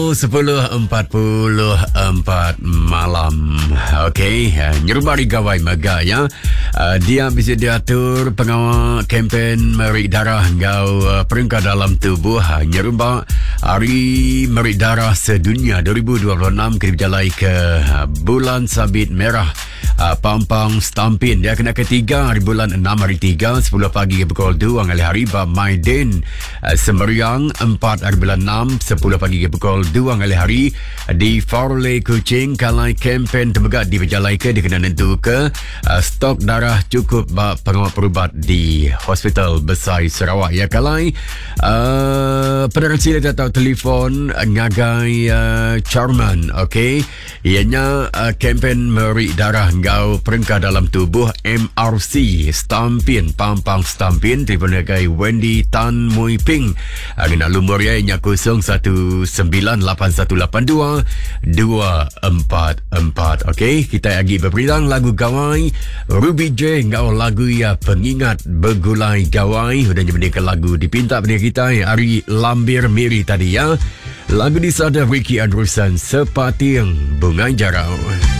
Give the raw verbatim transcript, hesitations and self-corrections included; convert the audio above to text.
pukul sepuluh empat puluh empat malam. Okey, nyerubari gawai maga ya. Uh, dia bisa diatur pengawal kempen merik darah ngau uh, peringkat dalam tubuh uh, nyerubak Hari Merik Darah Sedunia dua ribu dua puluh enam kita berjalai ke uh, bulan sabit merah uh, Pampang Stampin. Dia kena ketiga hari bulan enam hari tiga sepuluh pagi ke pukul dua ngali hari ba Maiden uh, Semeriang empat hari bulan enam sepuluh pagi ke pukul dua ngali hari di Farley Kuching. Kalai kempen temegat di berjalai ke dia kena nentu ke uh, stok darah cukup ba pengawal perubat di Hospital Besar Sarawak ya. Kalai uh, peneransi dia tahu telefon uh, ngagai uh, Charman. Okey, ianya uh, kempen merik darah ngau peringkat dalam tubuh M R C Stampin Pampang Stampin. Telefon ngagai Wendy Tan Mui Ping. Agena lumur ianya kosong satu sembilan lapan satu lapan dua dua empat empat. Okey, kita lagi berberilang lagu gawai Ruby J ngau lagu ya pengingat bergulai gawai. Sudah mendengar lagu dipinta pada kita ya, Ari Lambir Miri tadi ya. Lagu di sana Ricky Andrewson Sepating Bunga Jarau.